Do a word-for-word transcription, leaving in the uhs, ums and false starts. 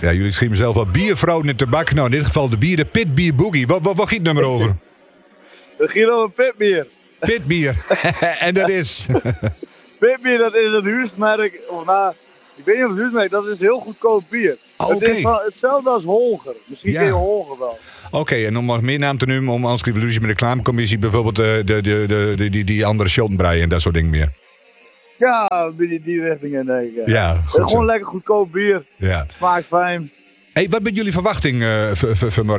Ja, jullie schrijven zelf wel biervrouw in de tabak. Nou, in dit geval de bier, de Pitbier Boogie. Wat, wat, wat gaat het nummer over? Het gaat over pitbier. Pitbier. En dat is... Pitbier, dat is een huismerk, of nou, ik weet niet of het huismerk, dat is heel goedkoop bier. Oh, het oké. is van, hetzelfde als Holger. Misschien Ja. ken je Holger wel. Oké, okay, en om nog meer naam te noemen, om als ik illusie met de reclamecommissie, bijvoorbeeld uh, de, de, de, de, die, die andere Schottenbreien en dat soort dingen meer. Ja, die, die richting in denk ik. Ja, goed Gewoon zo. lekker goedkoop bier. Ja. Smaakt fijn. Hey, wat ben jullie verwachting uh, voor, voor, voor